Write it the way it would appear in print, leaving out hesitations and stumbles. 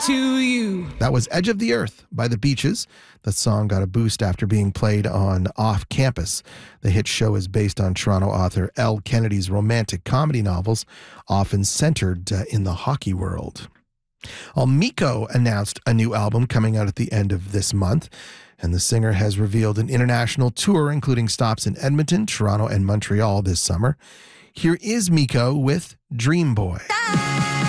to you. That was Edge of the Earth by The Beaches. The song got a boost after being played on Off Campus. The hit show is based on Toronto author Elle Kennedy's romantic comedy novels, often centered in the hockey world. Well, Miko announced a new album coming out at the end of this month, and the singer has revealed an international tour, including stops in Edmonton, Toronto, and Montreal this summer. Here is Miko with Dream Boy.